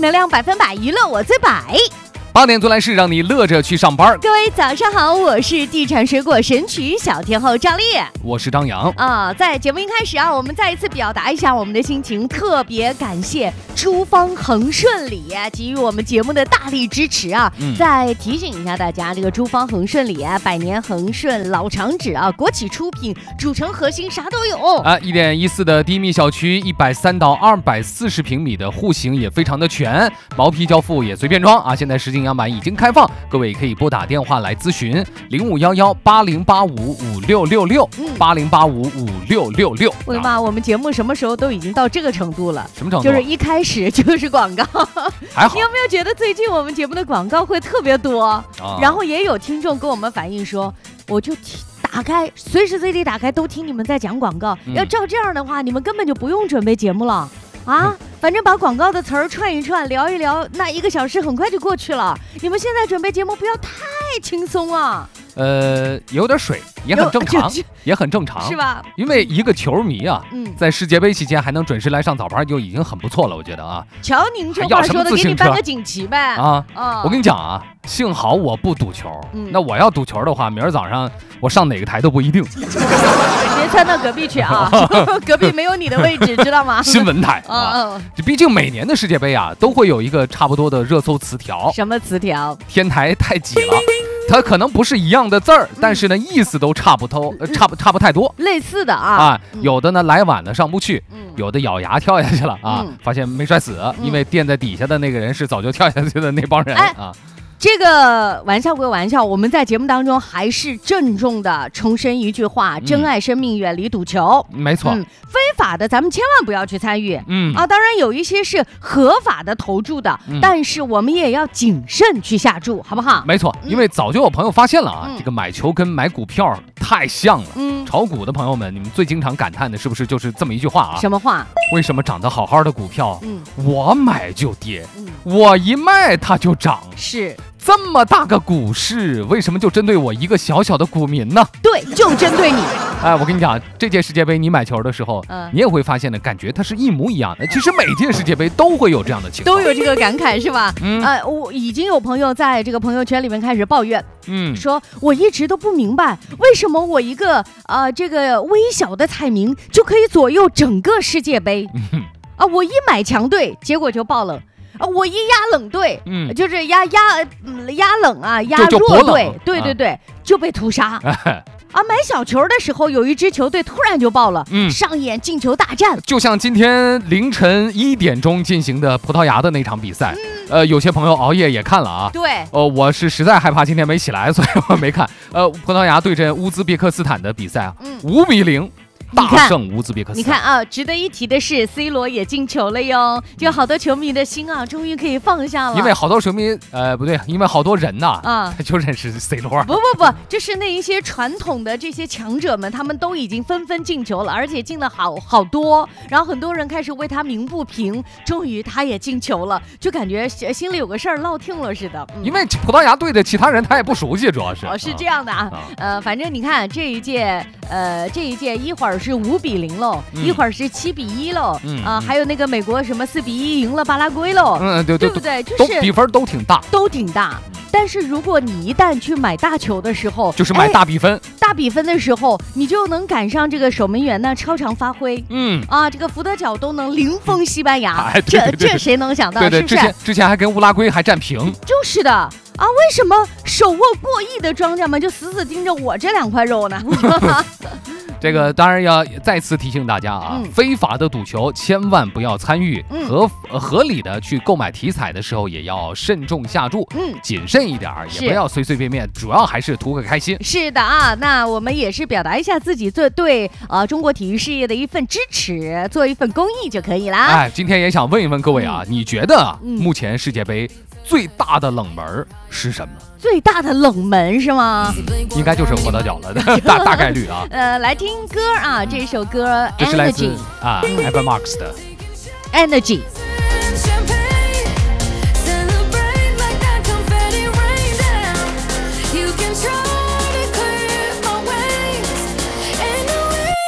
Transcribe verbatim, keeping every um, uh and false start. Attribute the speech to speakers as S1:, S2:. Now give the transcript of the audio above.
S1: 能量百分百，娱乐我最百。
S2: 八点做来事，让你乐着去上班。
S1: 各位早上好，我是地产水果神曲小天后赵丽，
S2: 我是张扬
S1: 啊。在节目一开始啊，我们再一次表达一下我们的心情，特别感谢诸方恒顺里给予我们节目的大力支持啊。嗯、再提醒一下大家，这个诸方恒顺里啊，百年恒顺老长址啊，国企出品，主城核心啥都有
S2: 啊。一点一四的低密小区，一百三到二百四十平米的户型也非常的全，毛坯交付也随便装啊。现在实景样板已经开放，各位可以拨打电话来咨询零五幺幺八零八五五六六六八零八五五六六六。
S1: 我的妈，我们节目什么时候都已经到这个程度了？
S2: 什么程度？
S1: 就是一开始就是广告。
S2: 还好。
S1: 你有没有觉得最近我们节目的广告会特别多？啊、然后也有听众跟我们反映说，我就听。打开，随时随地打开都听你们在讲广告。嗯、要照这样的话，你们根本就不用准备节目了啊！嗯、反正把广告的词儿串一串，聊一聊，那一个小时很快就过去了。你们现在准备节目不要太轻松啊！
S2: 呃，有点水，也很正常，也很正常，
S1: 是吧？
S2: 因为一个球迷啊，嗯、在世界杯期间还能准时来上早班，就已经很不错了，我觉得啊。
S1: 瞧您这话说的，给你颁个锦旗呗！
S2: 啊，哦、我跟你讲啊，幸好我不赌球，嗯、那我要赌球的话，明儿早上我上哪个台都不一定。
S1: 别窜到隔壁去啊！隔壁没有你的位置，知道吗？
S2: 新闻台啊，就毕竟每年的世界杯啊，都会有一个差不多的热搜词条。
S1: 什么词条？
S2: 天台太挤了。它可能不是一样的字儿，但是呢，意思都差不多，呃、差不差不太多，
S1: 类似的啊
S2: 啊，有的呢来晚了上不去，嗯、有的咬牙跳下去了啊，嗯、发现没摔死，嗯、因为垫在底下的那个人是早就跳下去的那帮人、哎、啊。
S1: 这个玩笑归玩笑，我们在节目当中还是郑重的重申一句话：珍爱生命，远离赌球。
S2: 嗯、没错、嗯，
S1: 非法的咱们千万不要去参与。嗯啊，当然有一些是合法的投注的，嗯、但是我们也要谨慎去下注，好不好？
S2: 没错，因为早就有朋友发现了啊，嗯、这个买球跟买股票太像了。嗯，炒股的朋友们，你们最经常感叹的是不是就是这么一句话啊？
S1: 什么话？
S2: 为什么涨得好好的股票，嗯、我买就跌，嗯、我一卖它就涨？
S1: 是。
S2: 这么大个股市，为什么就针对我一个小小的股民呢？
S1: 对，就针对你。
S2: 哎，我跟你讲，这届世界杯你买球的时候，嗯、你也会发现的，感觉它是一模一样的。其实每届世界杯都会有这样的情况，
S1: 都有这个感慨，是吧？嗯，呃，我已经有朋友在这个朋友圈里面开始抱怨，嗯，说我一直都不明白，为什么我一个呃这个微小的彩民就可以左右整个世界杯？嗯、啊，我一买强队，结果就爆冷。啊，我一压冷队，嗯，就是压压、嗯、压冷啊，压弱队，对对对，啊、就被屠杀。啊，买小球的时候，有一支球队突然就爆了，嗯，上演进球大战，
S2: 就像今天凌晨一点钟进行的葡萄牙的那场比赛，嗯、呃，有些朋友熬夜也看了啊，
S1: 对，
S2: 哦、呃，我是实在害怕今天没起来，所以我没看。呃，葡萄牙对阵乌兹别克斯坦的比赛啊，嗯，五比零。大胜乌兹别克斯坦。
S1: 你看啊，值得一提的是 ，C 罗也进球了哟，就好多球迷的心啊，终于可以放下了。
S2: 因为好多球迷，呃，不对，因为好多人呐、啊，啊，他就认识 C 罗。
S1: 不不不，就是那一些传统的这些强者们，他们都已经纷纷进球了，而且进了好好多。然后很多人开始为他鸣不平，终于他也进球了，就感觉心里有个事儿落听了似的。
S2: 嗯、因为葡萄牙队的其他人他也不熟悉，主要是。
S1: 哦，是这样的啊，啊呃，反正你看这一届，呃，这一届一会儿是五比零喽，嗯、一会儿是七比一喽，嗯、啊，还有那个美国什么四比一赢了巴拉圭喽，
S2: 嗯，对
S1: 对，对不对？就是
S2: 比分都挺大，
S1: 都挺大。但是如果你一旦去买大球的时候，
S2: 就是买大比分，
S1: 大比分的时候，你就能赶上这个守门员呢超常发挥，嗯啊，这个福德角都能零封西班牙，
S2: 哎、对对对对
S1: 这这谁能想到？
S2: 对对，
S1: 是不是？
S2: 之前之前还跟乌拉圭还战平，
S1: 就是的。啊，为什么手握过亿的庄家们就死死盯着我这两块肉呢？
S2: 这个当然要再次提醒大家啊，嗯、非法的赌球千万不要参与，嗯、合合理的去购买体彩的时候也要慎重下注，嗯，谨慎一点，也不要随随便便，主要还是图个开心。
S1: 是的啊，那我们也是表达一下自己做对呃中国体育事业的一份支持，做一份公益就可以啦。
S2: 哎，今天也想问一问各位啊，嗯、你觉得目前世界杯最大的冷门是什么？
S1: 最大的冷门是吗？
S2: 应该就是火到脚了的大大概率啊。
S1: 呃，来听歌啊，这首歌
S2: Energy 这是来自啊 Eva Max 的
S1: Energy。